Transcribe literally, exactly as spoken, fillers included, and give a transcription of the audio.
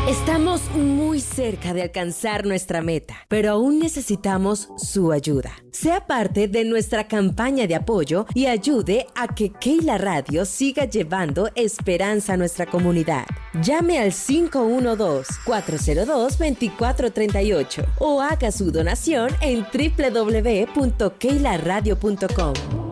Estamos muy cerca de alcanzar nuestra meta, pero aún necesitamos su ayuda. Sea parte de nuestra campaña de apoyo y ayude a que Keila Radio siga llevando esperanza a nuestra comunidad. Llame al cinco uno dos, cuatro cero dos, dos cuatro tres ocho o haga su donación en doble u doble u doble u punto keila radio punto com.